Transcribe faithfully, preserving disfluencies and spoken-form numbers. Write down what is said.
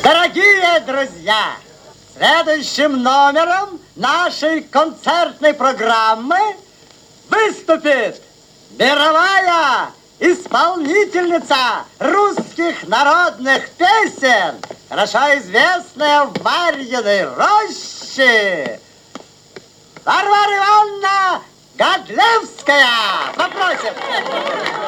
Дорогие друзья, следующим номером нашей концертной программы выступит мировая исполнительница русских народных песен, хорошо известная в Марьиной роще, Варвара Ивановна Годлевская. Попросим.